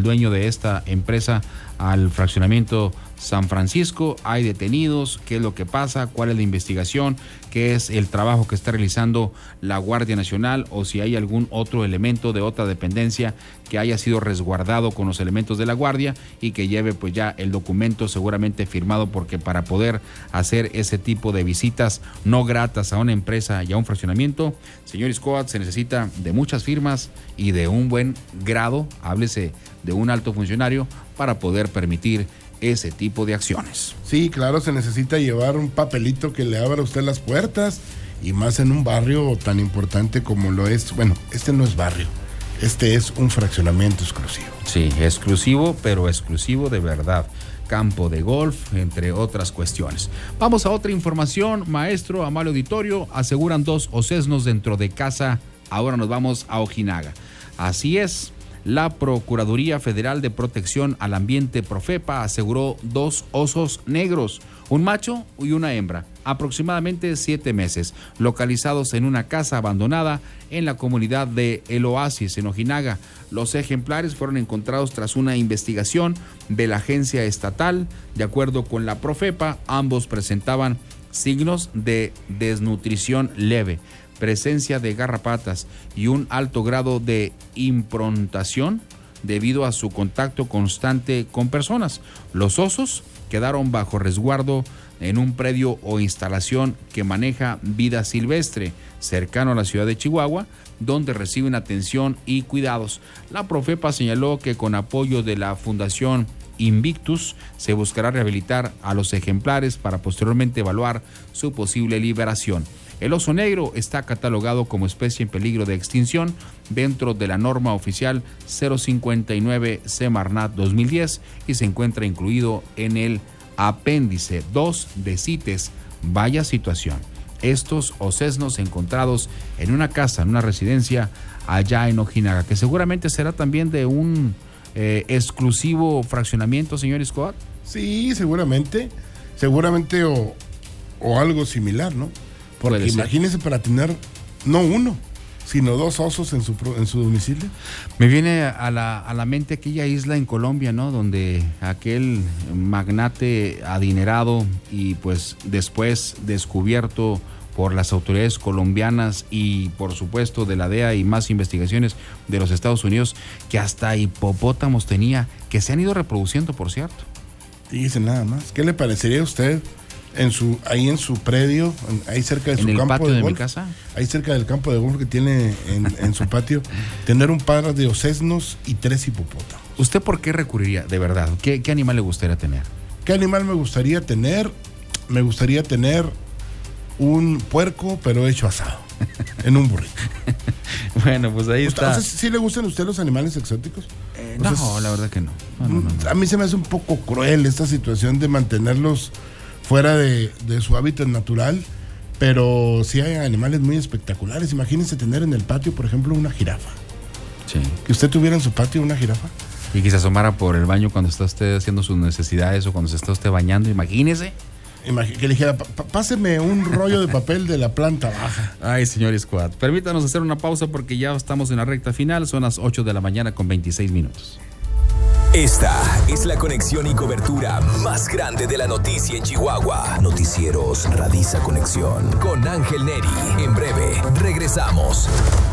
el dueño de esta empresa al fraccionamiento San Francisco. Hay detenidos, qué es lo que pasa, cuál es la investigación, qué es el trabajo que está realizando la Guardia Nacional, o si hay algún otro elemento de otra dependencia que haya sido resguardado con los elementos de la Guardia y que lleve pues ya el documento seguramente firmado, porque para poder hacer ese tipo de visitas no gratas a una empresa y a un fraccionamiento, señor Iscoat, se necesita de muchas firmas y de un buen grado, háblese de un alto funcionario, para poder permitir ese tipo de acciones. Sí, claro, se necesita llevar un papelito que le abra a usted las puertas, y más en un barrio tan importante como lo es. Bueno, este no es barrio, este es un fraccionamiento exclusivo. Sí, exclusivo, pero exclusivo de verdad. Campo de golf, entre otras cuestiones. Vamos a otra información, maestro, amable auditorio. Aseguran 2 osesnos dentro de casa. Ahora nos vamos a Ojinaga. Así es. La Procuraduría Federal de Protección al Ambiente, Profepa, aseguró 2 osos negros, un macho y una hembra, aproximadamente 7 meses, localizados en una casa abandonada en la comunidad de El Oasis, en Ojinaga. Los ejemplares fueron encontrados tras una investigación de la agencia estatal. De acuerdo con la Profepa, ambos presentaban signos de desnutrición leve, presencia de garrapatas y un alto grado de improntación debido a su contacto constante con personas. Los osos quedaron bajo resguardo en un predio o instalación que maneja vida silvestre cercano a la ciudad de Chihuahua, donde reciben atención y cuidados. La Profepa señaló que con apoyo de la Fundación Invictus se buscará rehabilitar a los ejemplares para posteriormente evaluar su posible liberación. El oso negro está catalogado como especie en peligro de extinción dentro de la norma oficial 059 Semarnat 2010 y se encuentra incluido en el apéndice 2 de CITES. Vaya situación. Estos osesnos encontrados en una casa, en una residencia allá en Ojinaga, que seguramente será también de un exclusivo fraccionamiento, señor Iscoat. Sí, seguramente o algo similar, ¿no? Porque imagínese, para tener no uno, sino 2 osos en su domicilio. Me viene a la mente aquella isla en Colombia, ¿no? Donde aquel magnate adinerado y pues después descubierto por las autoridades colombianas y por supuesto de la DEA y más investigaciones de los Estados Unidos, que hasta hipopótamos tenía, que se han ido reproduciendo, por cierto. Dice nada más. ¿Qué le parecería a usted ahí en su predio, ahí cerca de su campo de golf? ¿En el patio de mi casa? Ahí cerca del campo de golf que tiene en su patio, tener un par de osesnos y 3 hipopótamos. ¿Usted por qué recurriría, de verdad? ¿Qué animal le gustaría tener? ¿Qué animal me gustaría tener? Me gustaría tener un puerco, pero hecho asado, en un burrito. Bueno, pues ahí está. ¿Sí le gustan a usted los animales exóticos? No, la verdad que no. No. A mí se me hace un poco cruel esta situación de mantenerlos fuera de su hábitat natural, pero sí hay animales muy espectaculares. Imagínense tener en el patio, por ejemplo, una jirafa. Sí. Que usted tuviera en su patio una jirafa. Y que se asomara por el baño cuando está usted haciendo sus necesidades o cuando se está usted bañando, imagínese. Que le dijera, páseme un rollo de papel de la planta baja. Ay, señor Iscoat, permítanos hacer una pausa porque ya estamos en la recta final. Son las 8 de la mañana con 26 minutos. Esta es la conexión y cobertura más grande de la noticia en Chihuahua. Noticieros Radisa Conexión con Ángel Neri. En breve, regresamos.